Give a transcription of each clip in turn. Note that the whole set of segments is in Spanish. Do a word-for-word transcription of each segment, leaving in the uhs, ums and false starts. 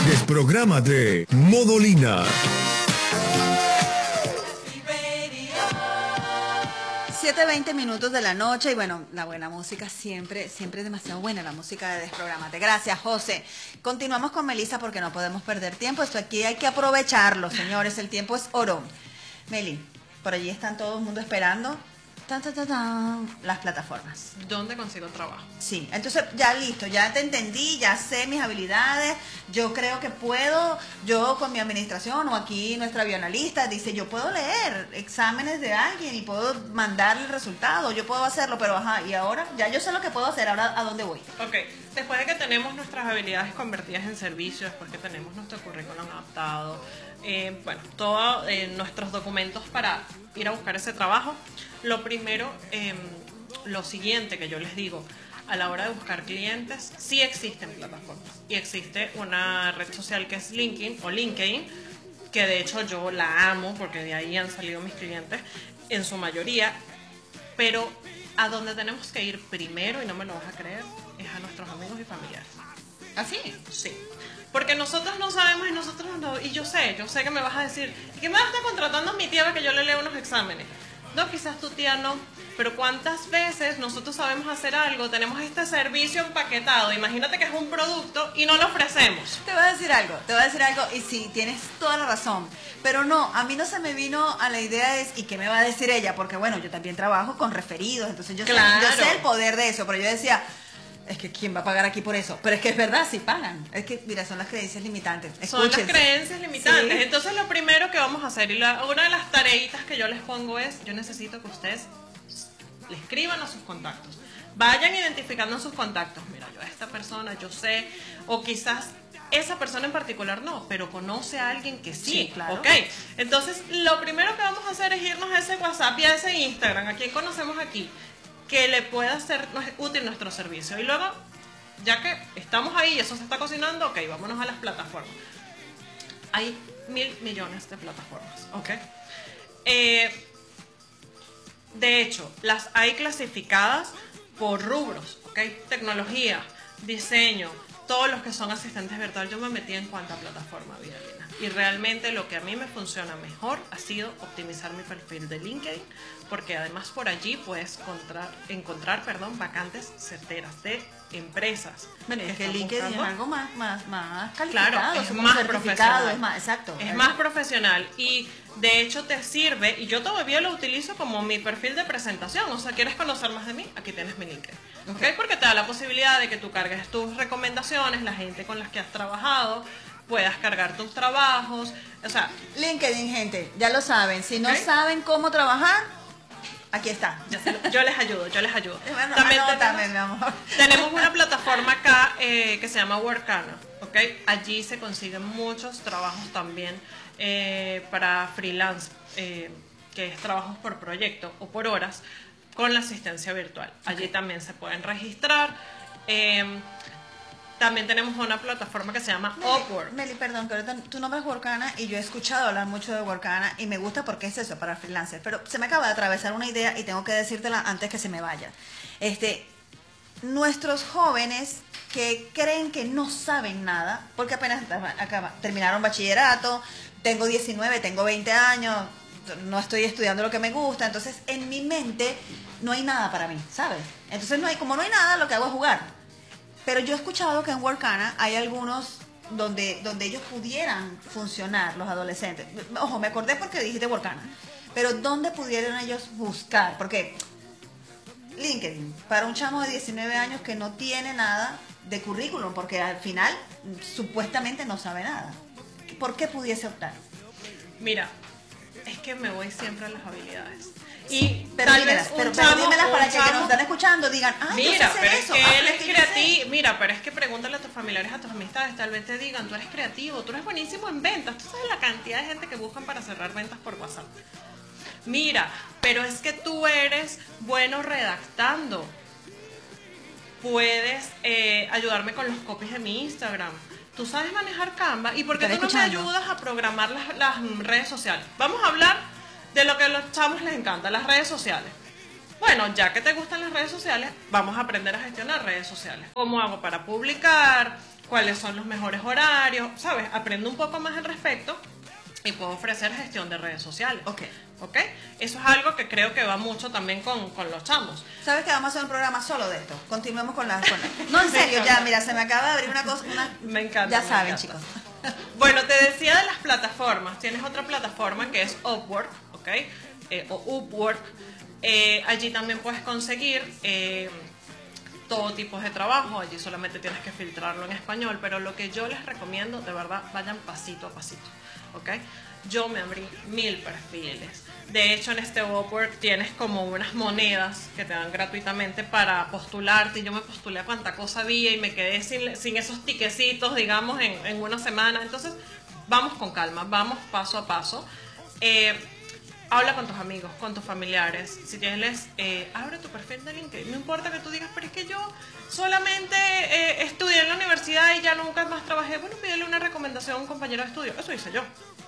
Desprográmate, Modolina. siete veinte minutos de la noche y bueno, la buena música siempre, siempre es demasiado buena la música de Desprográmate. Gracias, José. Continuamos con Melissa porque no podemos perder tiempo. Esto aquí hay que aprovecharlo, señores. El tiempo es oro. Meli, por allí están todo el mundo esperando. Tan, tan, tan, tan, las plataformas. ¿Dónde consigo trabajo? Sí, entonces ya listo, ya te entendí, ya sé mis habilidades, yo creo que puedo, yo con mi administración o aquí nuestra bioanalista dice, yo puedo leer exámenes de alguien y puedo mandarle el resultado, yo puedo hacerlo, pero ajá, y ahora ya yo sé lo que puedo hacer, ahora ¿a dónde voy? Ok, después de que tenemos nuestras habilidades convertidas en servicios, después que tenemos nuestro currículum adaptado, eh, bueno, todos eh, nuestros documentos para ir a buscar ese trabajo, lo primero, eh, lo siguiente que yo les digo, a la hora de buscar clientes, sí existen plataformas y existe una red social que es LinkedIn o LinkedIn, que de hecho yo la amo porque de ahí han salido mis clientes en su mayoría, pero a donde tenemos que ir primero, y no me lo vas a creer, es a nuestros amigos y familiares. ¿Así? Sí. Porque nosotros no sabemos y nosotros no, y yo sé, yo sé que me vas a decir, ¿y qué me vas a estar contratando a mi tía para que yo le lea unos exámenes? No, quizás tu tía no, pero ¿cuántas veces nosotros sabemos hacer algo, tenemos este servicio empaquetado, imagínate que es un producto y no lo ofrecemos? Te voy a decir algo, te voy a decir algo y sí, tienes toda la razón, pero no, a mí no se me vino a la idea es, ¿y qué me va a decir ella? Porque bueno, yo también trabajo con referidos, entonces yo, claro. sé, yo sé el poder de eso, pero yo decía... Es que ¿quién va a pagar aquí por eso? Pero es que es verdad, sí pagan. Es que, mira, son las creencias limitantes. Son las creencias limitantes. Sí. Entonces, lo primero que vamos a hacer, y la, una de las tareitas que yo les pongo es, yo necesito que ustedes le escriban a sus contactos. Vayan identificando sus contactos. Mira, yo a esta persona, yo sé, o quizás esa persona en particular no, pero conoce a alguien que sí. Sí, claro. Ok. Entonces, lo primero que vamos a hacer es irnos a ese WhatsApp y a ese Instagram. ¿A quién conocemos aquí? Que le pueda ser útil nuestro servicio. Y luego, ya que estamos ahí y eso se está cocinando, ok, vámonos a las plataformas. Hay mil millones de plataformas, ok. Eh, de hecho, las hay clasificadas por rubros, ok. Tecnología, diseño, todos los que son asistentes virtuales. Yo me metí en cuánta plataforma, Vidalina. Y realmente lo que a mí me funciona mejor ha sido optimizar mi perfil de LinkedIn, porque además por allí puedes encontrar, encontrar perdón, vacantes certeras de empresas. Bueno, es que LinkedIn buscando. Es algo más, más, más calificado, claro, es más profesional. Es más, exacto. Es más profesional y de hecho te sirve, y yo todavía lo utilizo como mi perfil de presentación. O sea, ¿quieres conocer más de mí? Aquí tienes mi LinkedIn. ¿Okay? Porque te da la posibilidad de que tú cargues tus recomendaciones, la gente con las que has trabajado, puedas cargar tus trabajos. O sea, LinkedIn, gente, ya lo saben. Si no ¿okay? saben cómo trabajar, aquí está. Lo, yo les ayudo, yo les ayudo. Bueno, también anótame, tenemos, mi amor. tenemos una plataforma acá eh, que se llama Workana, ¿ok? Allí se consiguen muchos trabajos también eh, para freelance, eh, que es trabajos por proyecto o por horas, con la asistencia virtual. Allí okay. también se pueden registrar. Eh, También tenemos una plataforma que se llama Meli, Upwork. Meli, perdón, que ahorita tu nombre es Workana y yo he escuchado hablar mucho de Workana y me gusta porque es eso, para freelancers. Pero se me acaba de atravesar una idea y tengo que decírtela antes que se me vaya. Este, nuestros jóvenes que creen que no saben nada, porque apenas acaba, terminaron bachillerato, tengo diecinueve, tengo veinte años, no estoy estudiando lo que me gusta, entonces en mi mente no hay nada para mí, ¿sabes? Entonces no hay, como no hay nada, lo que hago es jugar. Pero yo he escuchado que en Workana hay algunos donde, donde ellos pudieran funcionar, los adolescentes. Ojo, me acordé porque dijiste Workana. Pero ¿dónde pudieran ellos buscar? Porque LinkedIn, para un chamo de diecinueve años que no tiene nada de currículum, porque al final supuestamente no sabe nada. ¿Por qué pudiese optar? Mira, es que me voy siempre a las habilidades. Y pero tal dímelas, vez pero, un pero chamo, dímelas para un que chamo, nos están escuchando digan, ah, mira, yo sé hacer pero eso. es que ah, él es es que creativo. Mira, pero es que pregúntale a tus familiares, a tus amistades, tal vez te digan, tú eres creativo, tú eres buenísimo en ventas. Tú sabes la cantidad de gente que buscan para cerrar ventas por WhatsApp. Mira, pero es que tú eres bueno redactando. Puedes eh, ayudarme con los copies de mi Instagram. Tú sabes manejar Canva. ¿Y por qué tú no me ayudas a programar las, las redes sociales? Vamos a hablar de lo que a los chavos les encanta, las redes sociales. Bueno, ya que te gustan las redes sociales, vamos a aprender a gestionar redes sociales. ¿Cómo hago para publicar? cuáles son los mejores horarios, ¿sabes? Aprendo un poco más al respecto y puedo ofrecer gestión de redes sociales. Ok. ¿Ok? Eso es algo que creo que va mucho también con, con los chamos. ¿Sabes que vamos a hacer un programa solo de esto? Continuemos con la... Con la... No, en serio, ya, mira, se me acaba de abrir una cosa... Una... Me encanta. Ya me saben, encanta. chicos. Bueno, te decía de las plataformas. Tienes otra plataforma que es Upwork, ¿ok? Eh, o Upwork. Eh, allí también puedes conseguir eh, todo tipo de trabajo. Allí solamente tienes que filtrarlo en español. Pero lo que yo les recomiendo, de verdad, vayan pasito a pasito, ¿ok? Yo me abrí mil perfiles. De hecho, en este Upwork tienes como unas monedas que te dan gratuitamente para postularte. Yo me postulé a cuánta cosa había y me quedé sin, sin esos tiquecitos, digamos, en, en una semana. Entonces, vamos con calma, vamos paso a paso. Eh, habla con tus amigos, con tus familiares. Si tienes, eh, abre tu perfil de LinkedIn. No importa que tú digas, pero es que yo solamente eh, estudié en la universidad y ya nunca más trabajé. Bueno, pídele una recomendación a un compañero de estudio. Eso hice yo.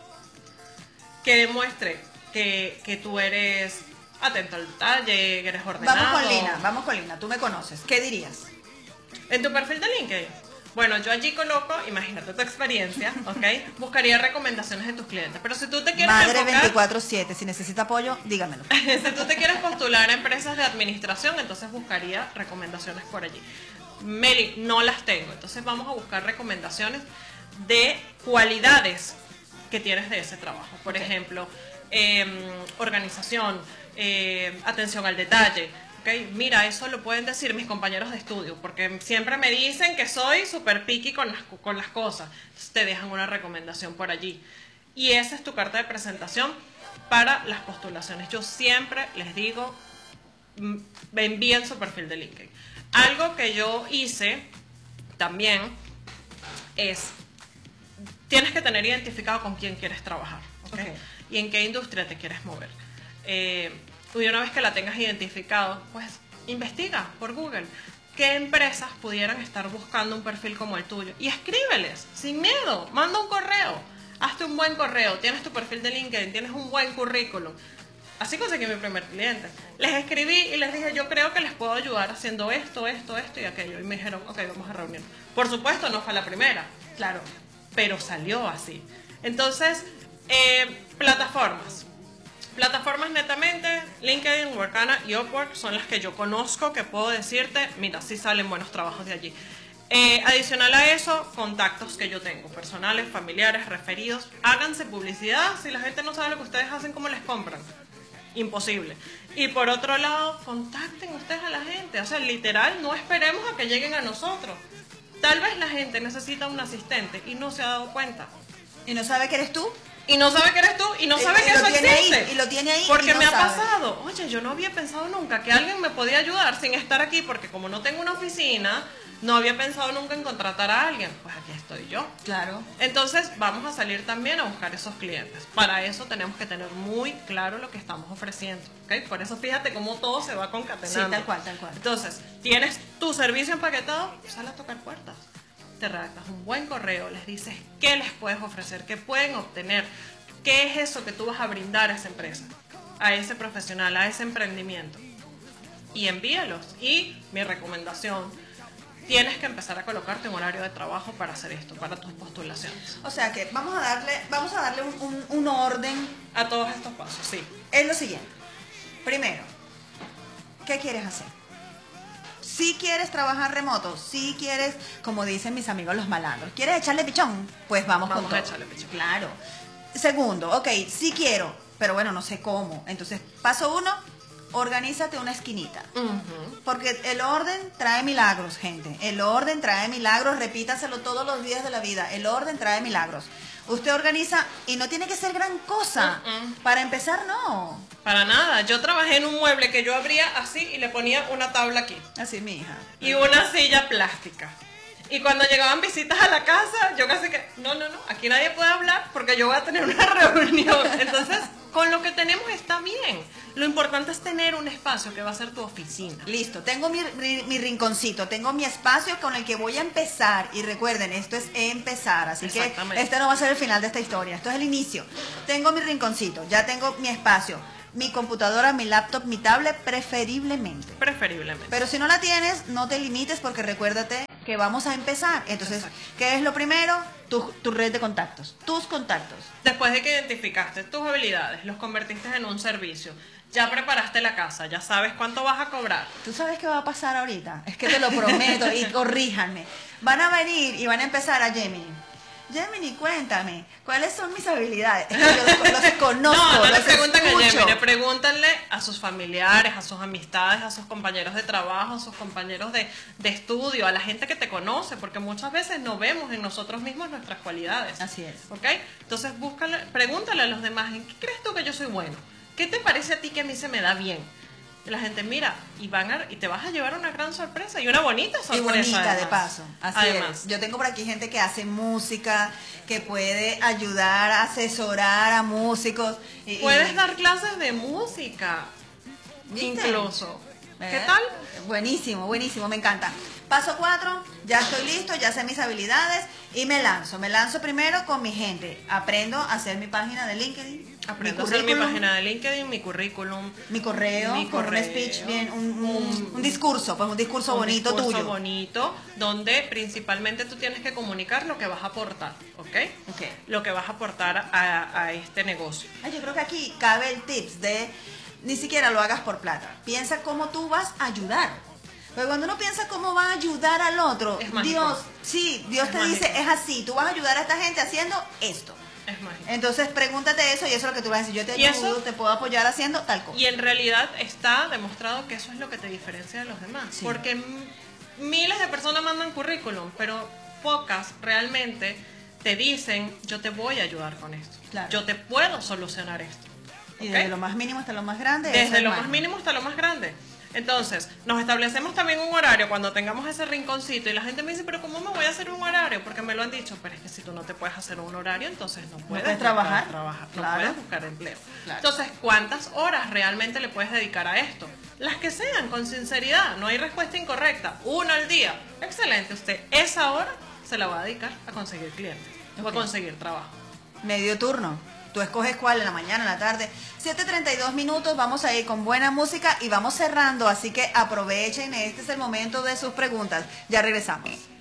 Que demuestre que, que tú eres atento al detalle, que eres ordenado. Vamos con Lina, vamos con Lina, tú me conoces. ¿Qué dirías? En tu perfil de LinkedIn. Bueno, yo allí coloco, imagínate tu experiencia, ¿ok? Buscaría recomendaciones de tus clientes. Pero si tú te quieres Madre enfocar, veinticuatro siete, si necesita apoyo, dígamelo. si tú te quieres postular a empresas de administración, entonces buscaría recomendaciones por allí. Meli, no las tengo. Entonces vamos a buscar recomendaciones de cualidades que tienes de ese trabajo. Por okay. ejemplo, eh, organización, eh, atención al detalle. Okay. Mira, eso lo pueden decir mis compañeros de estudio, porque siempre me dicen que soy súper picky con las, con las cosas. Entonces te dejan una recomendación por allí. Y esa es tu carta de presentación para las postulaciones. Yo siempre les digo, envíen su perfil de LinkedIn. Algo que yo hice también es... Tienes que tener identificado con quién quieres trabajar, ¿okay? Okay. Y en qué industria te quieres mover. Eh, y una vez que la tengas identificado, pues investiga por Google qué empresas pudieran estar buscando un perfil como el tuyo. Y escríbeles, sin miedo, manda un correo, hazte un buen correo, tienes tu perfil de LinkedIn, tienes un buen currículum. Así conseguí mi primer cliente. Les escribí y les dije, yo creo que les puedo ayudar haciendo esto, esto, esto y aquello. Y me dijeron, ok, vamos a reunir. Por supuesto, no fue la primera. Claro. Pero salió así. Entonces, eh, plataformas. Plataformas netamente, LinkedIn, Workana y Upwork son las que yo conozco, que puedo decirte, mira, sí salen buenos trabajos de allí. Eh, adicional a eso, contactos que yo tengo, personales, familiares, referidos. Háganse publicidad. Si la gente no sabe lo que ustedes hacen, ¿cómo les compran? Imposible. Y por otro lado, contacten ustedes a la gente. O sea, literal, no esperemos a que lleguen a nosotros. Tal vez la gente necesita un asistente y no se ha dado cuenta. ¿Y no sabe que eres tú? Y no sabe que eres tú y no sabe y, que y eso existe. Ahí, y lo tiene ahí. Porque y no me ha sabe. pasado. Oye, yo no había pensado nunca que alguien me podía ayudar sin estar aquí, porque como no tengo una oficina, no había pensado nunca en contratar a alguien. Pues aquí estoy yo. Claro. Entonces vamos a salir también a buscar esos clientes. Para eso tenemos que tener muy claro lo que estamos ofreciendo, ¿okay? Por eso fíjate cómo todo se va concatenando. Sí, tal cual, tal cual. Entonces, tienes tu servicio empaquetado, sal a tocar puertas. Te redactas un buen correo, les dices qué les puedes ofrecer, qué pueden obtener, qué es eso que tú vas a brindar a esa empresa, a ese profesional, a ese emprendimiento. Y envíalos. Y mi recomendación, tienes que empezar a colocarte un horario de trabajo para hacer esto, para tus postulaciones. O sea que vamos a darle, vamos a darle un, un, un orden a todos estos pasos, sí. Es lo siguiente. Primero, ¿qué quieres hacer? Si quieres trabajar remoto, si quieres, como dicen mis amigos los malandros, ¿quieres echarle pichón? Pues vamos, vamos con todo. a echarle pichón. Claro. Segundo, ok, sí quiero, pero bueno, no sé cómo. Entonces, paso uno, organízate una esquinita. Uh-huh. Porque el orden trae milagros, gente. El orden trae milagros, repítaselo todos los días de la vida. El orden trae milagros. Usted organiza y no tiene que ser gran cosa. Uh-uh. Para empezar, no. Para nada. Yo trabajé en un mueble que yo abría así y le ponía una tabla aquí. Así, mi hija. Y una silla plástica. Y cuando llegaban visitas a la casa, yo casi que, no, no, no, aquí nadie puede hablar porque yo voy a tener una reunión. Entonces, con lo que tenemos está bien. Lo importante es tener un espacio que va a ser tu oficina. Listo, tengo mi, mi, mi rinconcito, tengo mi espacio con el que voy a empezar. Y recuerden, esto es empezar, así que este no va a ser el final de esta historia, esto es el inicio. Tengo mi rinconcito, ya tengo mi espacio, mi computadora, mi laptop, mi tablet, preferiblemente. Preferiblemente. Pero si no la tienes, no te limites porque recuérdate que vamos a empezar. Entonces, Exacto. ¿qué es lo primero? Tu, tu red de contactos, tus contactos. Después de que identificaste tus habilidades, los convertiste en un servicio, ya preparaste la casa, ya sabes cuánto vas a cobrar. ¿Tú sabes qué va a pasar ahorita? Es que te lo prometo y corríjanme. Van a venir y van a empezar a Gemini. Gemini, cuéntame, ¿cuáles son mis habilidades? Es que yo los, los conozco, No, no le los preguntan a escucho. Gemini, pregúntanle a sus familiares, a sus amistades, a sus compañeros de trabajo, a sus compañeros de, de estudio, a la gente que te conoce, porque muchas veces no vemos en nosotros mismos nuestras cualidades. Así es. ¿Ok? Entonces, búscale, pregúntale a los demás, ¿en qué crees tú que yo soy bueno? ¿Qué te parece a ti que a mí se me da bien? Y la gente mira y van a, y te vas a llevar una gran sorpresa y una bonita sorpresa. Y bonita además. de paso, así Además. es. Yo tengo por aquí gente que hace música, que puede ayudar, asesorar a músicos. Y, Puedes y- dar clases de música, ¿Viste? incluso. ¿Qué ¿Eh? tal? Buenísimo, buenísimo, me encanta. Paso cuatro, ya estoy listo, ya sé mis habilidades y me lanzo. Me lanzo primero con mi gente. Aprendo a hacer mi página de LinkedIn. Aprendo a mi hacer mi currículum, página de LinkedIn, mi currículum, mi correo, mi con un correo, speech bien, un, un- un- un discurso, pues un discurso un bonito discurso tuyo. bonito, donde principalmente tú tienes que comunicar lo que vas a aportar, ¿ok? Ok. Lo que vas a aportar a, a este negocio. Ay, yo creo que aquí cabe el tips de ni siquiera lo hagas por plata. Piensa cómo tú vas a ayudar. Porque cuando uno piensa cómo va a ayudar al otro, Es mágico. Dios, sí, Dios Es te dice, mágico. es así, tú vas a ayudar a esta gente haciendo esto. Es mágico. Entonces pregúntate eso y eso es lo que tú vas a decir. Yo te Y ayudo, eso- te puedo apoyar haciendo tal cosa. Y en realidad está demostrado que eso es lo que te diferencia de los demás. Sí. Porque m- miles de personas mandan currículum, pero pocas realmente te dicen, yo te voy a ayudar con esto. Claro. Yo te puedo solucionar esto. Y ¿ok? desde lo más mínimo hasta lo más grande. eso Desde es lo más mágico. mínimo hasta lo más grande. Entonces, nos establecemos también un horario cuando tengamos ese rinconcito y la gente me dice, pero ¿cómo me voy a hacer un horario? Porque me lo han dicho, pero es que si tú no te puedes hacer un horario, entonces no puedes, puedes buscar trabajar. trabajar, no Claro. puedes buscar empleo. Claro. Entonces, ¿cuántas horas realmente le puedes dedicar a esto? Las que sean, con sinceridad, no hay respuesta incorrecta. Una al día. Excelente, usted esa hora se la va a dedicar a conseguir clientes o a Ok. conseguir trabajo. Medio turno. Tú escoges cuál, en la mañana, en la tarde. siete treinta y dos minutos, vamos a ir con buena música y vamos cerrando, así que aprovechen, este es el momento de sus preguntas. Ya regresamos.